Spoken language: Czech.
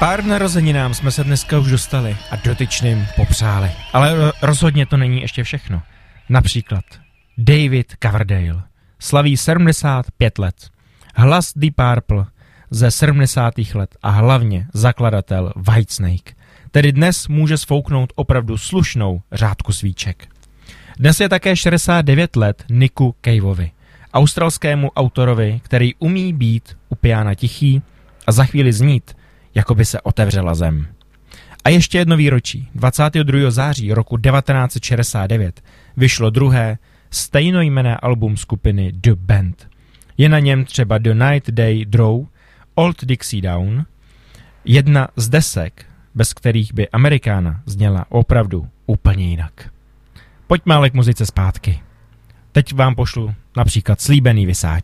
Pár narozeninám jsme se dneska už dostali a dotyčným popřáli. Ale rozhodně to není ještě všechno. Například David Coverdale slaví 75 let. Hlas Deep Purple ze 70. let a hlavně zakladatel Whitesnake. Tedy dnes může sfouknout opravdu slušnou řádku svíček. Dnes je také 69 let Nicku Caveovi, australskému autorovi, který umí být u piana tichý a za chvíli znít, jako by se otevřela zem. A ještě jedno výročí. 22. září roku 1969 vyšlo druhé stejnojmenné album skupiny The Band. Je na něm třeba The Night They Draw, Old Dixie Down, jedna z desek, bez kterých by Amerikána zněla opravdu úplně jinak. Pojďme ale k muzice zpátky. Teď vám pošlu například Slíbený visáč.